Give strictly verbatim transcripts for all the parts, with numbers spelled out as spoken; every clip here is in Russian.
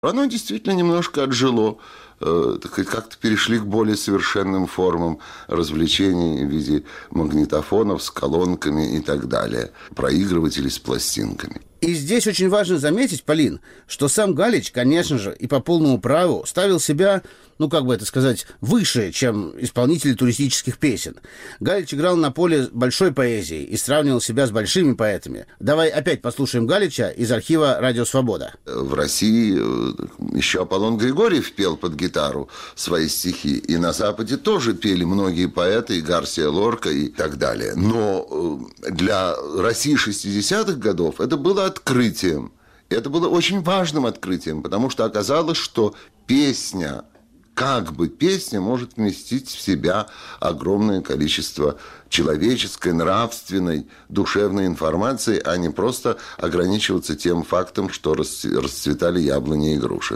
Оно действительно немножко отжило, как-то перешли к более совершенным формам развлечений в виде магнитофонов с колонками и так далее, проигрывателей с пластинками. И здесь очень важно заметить, Полин, что сам Галич, конечно же, и по полному праву ставил себя, ну, как бы это сказать, выше, чем исполнители туристических песен. Галич играл на поле большой поэзии и сравнивал себя с большими поэтами. Давай опять послушаем Галича из архива «Радио Свобода». В России еще Аполлон Григорьев пел под гитару свои стихи, и на Западе тоже пели многие поэты, и Гарсия Лорка и так далее. Но для России шестидесятых годов это было открытием. Это было очень важным открытием, потому что оказалось, что песня, как бы песня может вместить в себя огромное количество человеческой, нравственной, душевной информации, а не просто ограничиваться тем фактом, что расцветали яблони и груши.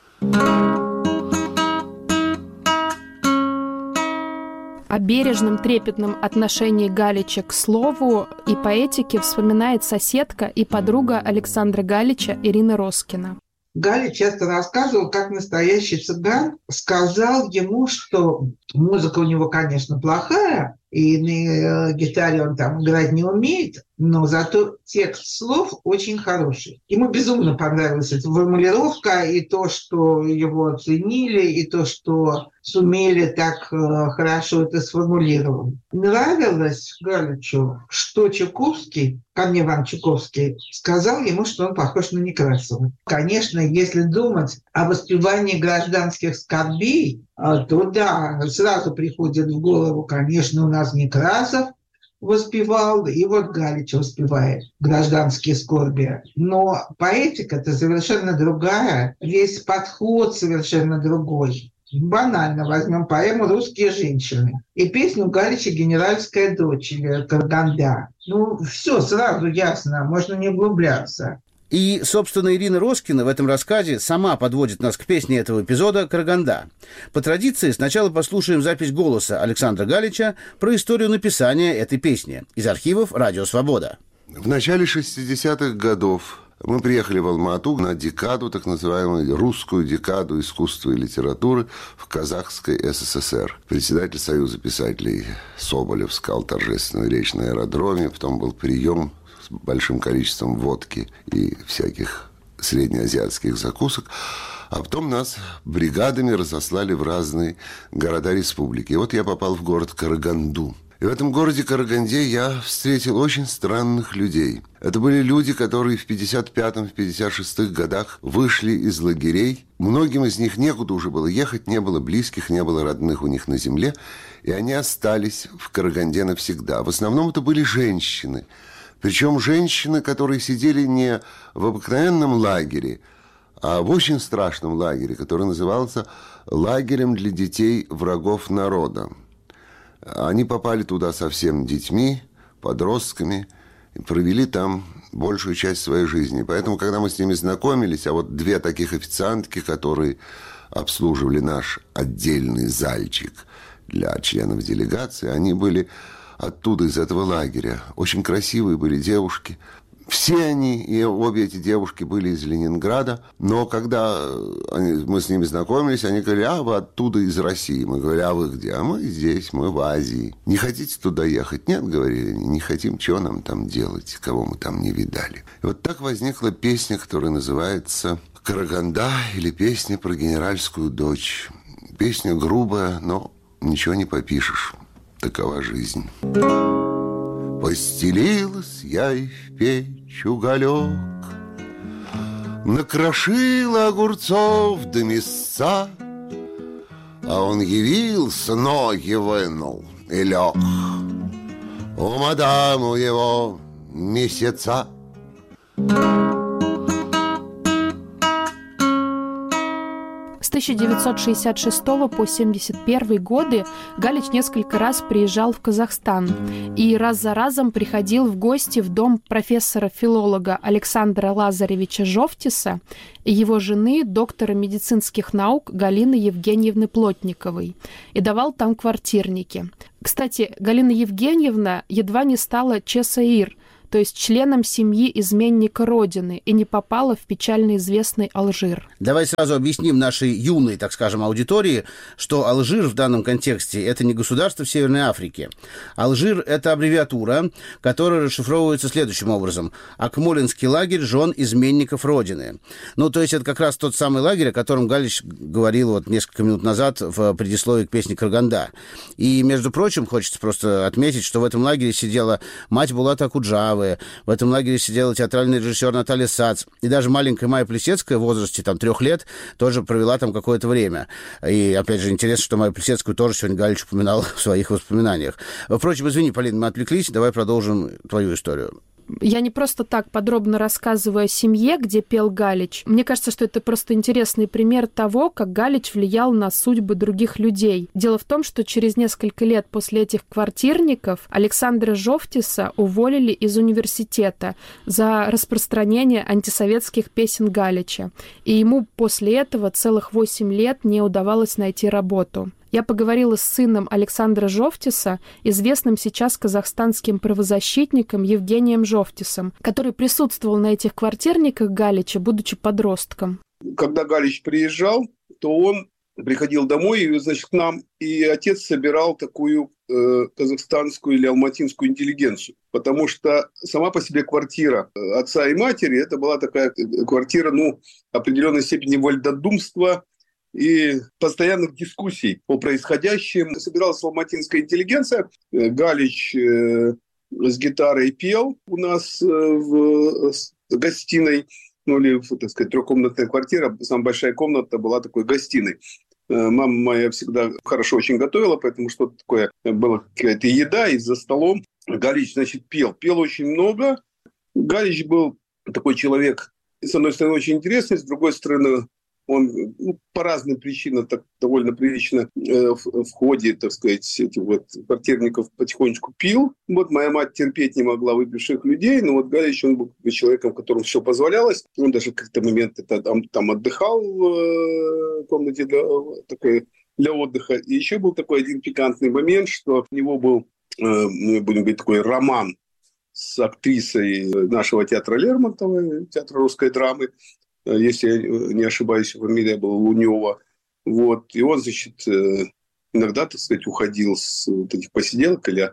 О бережном, трепетном отношении Галича к слову и поэтике вспоминает соседка и подруга Александра Галича Ирина Роскина. Галич часто рассказывал, как настоящий цыган сказал ему, что музыка у него, конечно, плохая, и на гитаре он там играть не умеет, но зато текст слов очень хороший. Ему безумно понравилась эта формулировка, и то, что его оценили, и то, что сумели так хорошо это сформулировать. Нравилось Галичу, что Чуковский, Корней Иванович Чуковский, сказал ему, что он похож на Некрасова. Конечно, если думать о воспевании гражданских скорбей, то да, сразу приходит в голову, конечно, у нас Некрасов воспевал, и вот Галич воспевает гражданские скорби. Но поэтика-то совершенно другая, весь подход совершенно другой. Банально возьмем поэму «Русские женщины» и песню Галича «Генеральская дочь» или «Карганда». Ну, все сразу ясно, можно не углубляться. И, собственно, Ирина Роскина в этом рассказе сама подводит нас к песне этого эпизода «Карганда». По традиции сначала послушаем запись голоса Александра Галича про историю написания этой песни из архивов «Радио Свобода». В начале шестидесятых годов мы приехали в Алма-Ату на декаду, так называемую русскую декаду искусства и литературы в Казахской СССР. Председатель Союза писателей Соболев сказал торжественную речь на аэродроме, потом был прием с большим количеством водки и всяких среднеазиатских закусок. А потом нас бригадами разослали в разные города республики. И вот я попал в город Караганду. И в этом городе Караганде я встретил очень странных людей. Это были люди, которые в пятьдесят пятом - пятьдесят шестом годах вышли из лагерей. Многим из них некуда уже было ехать, не было близких, не было родных у них на земле. И они остались в Караганде навсегда. В основном это были женщины. Причем женщины, которые сидели не в обыкновенном лагере, а в очень страшном лагере, который назывался «Лагерем для детей врагов народа». Они попали туда совсем детьми, подростками, и провели там большую часть своей жизни. Поэтому, когда мы с ними знакомились, а вот две таких официантки, которые обслуживали наш отдельный зальчик для членов делегации, они были оттуда, из этого лагеря. Очень красивые были девушки. Все они, и обе эти девушки были из Ленинграда, но когда они, мы с ними знакомились, они говорили: а вы оттуда, из России. Мы говорили: а вы где? А мы здесь, мы в Азии. Не хотите туда ехать? Нет, говорили они, не хотим, что нам там делать, кого мы там не видали. И вот так возникла песня, которая называется «Караганда» или «Песня про генеральскую дочь». Песня грубая, но ничего не попишешь. Такова жизнь. Постелилась я и в печь уголек, накрошила огурцов до мяса, а он явился, ноги вынул и лег. У мадаму его месяца. С тысяча девятьсот шестьдесят шестого по семьдесят первый годы Галич несколько раз приезжал в Казахстан и раз за разом приходил в гости в дом профессора-филолога Александра Лазаревича Жовтиса и его жены, доктора медицинских наук Галины Евгеньевны Плотниковой, и давал там квартирники. Кстати, Галина Евгеньевна едва не стала ЧСИР, то есть членом семьи изменника Родины, и не попала в печально известный Алжир. Давай сразу объясним нашей юной, так скажем, аудитории, что Алжир в данном контексте – это не государство в Северной Африке. Алжир – это аббревиатура, которая расшифровывается следующим образом. Акмолинский лагерь жен изменников Родины. Ну, то есть это как раз тот самый лагерь, о котором Галич говорил вот несколько минут назад в предисловии к песне «Карганда». И, между прочим, хочется просто отметить, что в этом лагере сидела мать Булата Акуджавы, в этом лагере сидела театральный режиссер Наталья Сац, и даже маленькая Майя Плисецкая в возрасте там трех лет тоже провела там какое-то время. И, опять же, интересно, что Майю Плисецкую тоже сегодня Галич упоминал в своих воспоминаниях. Впрочем, извини, Полина, мы отвлеклись, давай продолжим твою историю. Я не просто так подробно рассказываю о семье, где пел Галич. Мне кажется, что это просто интересный пример того, как Галич влиял на судьбы других людей. Дело в том, что через несколько лет после этих квартирников Александра Жовтиса уволили из университета за распространение антисоветских песен Галича. И ему после этого целых восемь лет не удавалось найти работу. Я поговорила с сыном Александра Жовтиса, известным сейчас казахстанским правозащитником Евгением Жовтисом, который присутствовал на этих квартирниках Галича, будучи подростком. Когда Галич приезжал, то он приходил домой, и, значит, к нам, и отец собирал такую э, казахстанскую или алматинскую интеллигенцию, потому что сама по себе квартира отца и матери, это была такая квартира, ну, определенной степени вольнодумства и постоянных дискуссий по происходящему. Собиралась алматинская интеллигенция. Галич э, с гитарой пел у нас э, в гостиной, ну или, так сказать, трехкомнатная квартира. Самая большая комната была такой гостиной. Э, мама моя всегда хорошо очень готовила, поэтому что-то такое, была какая-то еда, и за столом Галич, значит, пел. Пел очень много. Галич был такой человек, с одной стороны, очень интересный, с другой стороны, он, ну, по разным причинам так довольно прилично э, в, в ходе, так сказать, этих вот квартирников потихонечку пил. Вот моя мать терпеть не могла выпивших людей, но вот Галич, он был человеком, которому все позволялось. Он даже в какие-то моменты там, там отдыхал в э, комнате для, такой, для отдыха. И еще был такой один пикантный момент, что у него был, э, мы будем говорить, такой роман с актрисой нашего театра Лермонтова, театра русской драмы. Если я не ошибаюсь, фамилия была Лунева. Вот. И он, значит, иногда, так сказать, уходил с вот этих посиделок или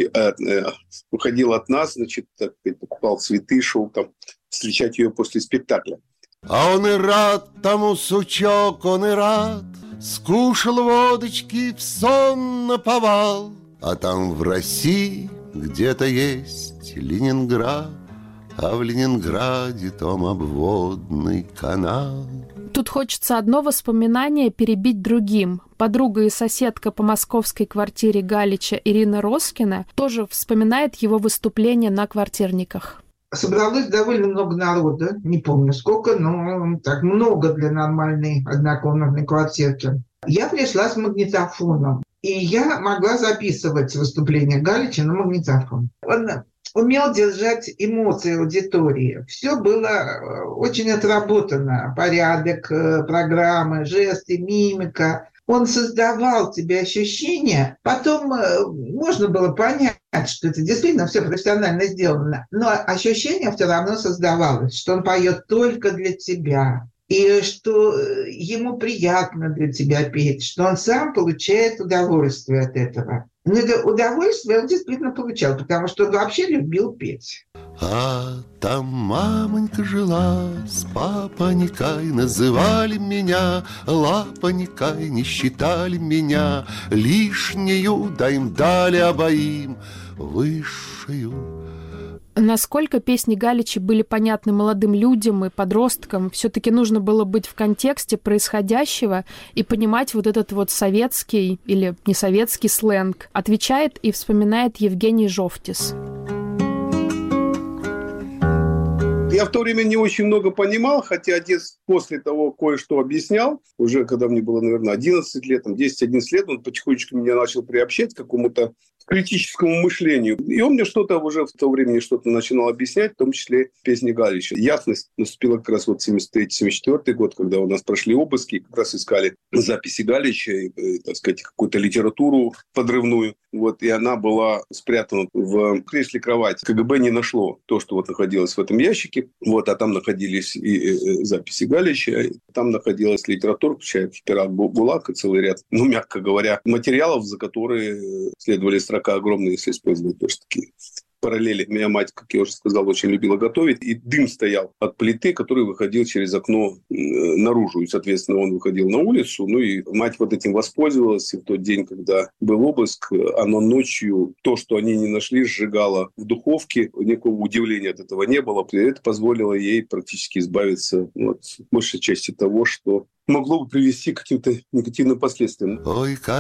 уходил от нас, значит, так сказать, покупал цветы, шел там встречать ее после спектакля. А он и рад тому, сучок, он и рад, скушал водочки в сон наповал. А там в России где-то есть Ленинград, а в Ленинграде том обводный канал. Тут хочется одно воспоминание перебить другим. Подруга и соседка по московской квартире Галича Ирина Роскина тоже вспоминает его выступление на квартирниках. Собралось довольно много народа, не помню сколько, но так много для нормальной однокомнатной квартирки. Я пришла с магнитофоном, и я могла записывать выступление Галича на магнитофон. Он умел держать эмоции аудитории. Все было очень отработано. Порядок программы, жесты, мимика. Он создавал тебе ощущение. Потом можно было понять, что это действительно все профессионально сделано. Но ощущение все равно создавалось, что он поет только для тебя. И что ему приятно для тебя петь, что он сам получает удовольствие от этого. Но это удовольствие он действительно получал, потому что он вообще любил петь. А там мамонька жила с папонькой, называли меня лапонькой, не считали меня лишнюю, да им дали обоим высшую. Насколько песни Галича были понятны молодым людям и подросткам, все-таки нужно было быть в контексте происходящего и понимать вот этот вот советский или несоветский сленг. Отвечает и вспоминает Евгений Жовтис. Я в то время не очень много понимал, хотя отец после того кое-что объяснял. Уже когда мне было, наверное, одиннадцать лет, десять-одиннадцать лет, он потихонечку меня начал приобщать к какому-то критическому мышлению. И он мне что-то уже в то время что-то начинал объяснять, в том числе песни Галича. Ясность наступила как раз вот семьдесят третий - семьдесят четвёртый год, когда у нас прошли обыски, как раз искали записи Галича, и, так сказать, какую-то литературу подрывную. Вот, и она была спрятана в кресле кровати. КГБ не нашло то, что вот находилось в этом ящике. Вот, а там находились и, и, и записи Галича, там находилась литература, включая «Пират ГУЛАГ» и целый ряд, ну, мягко говоря, материалов, за которые следовали строка огромные, если использовать тоже такие параллели. Моя мать, как я уже сказал, очень любила готовить, и дым стоял от плиты, который выходил через окно наружу, и, соответственно, он выходил на улицу, ну, и мать вот этим воспользовалась, и в тот день, когда был обыск, она ночью, то, что они не нашли, сжигала в духовке, никакого удивления от этого не было, и это позволило ей практически избавиться ну, от большей части того, что могло бы привести к каким-то негативным последствиям. Ой,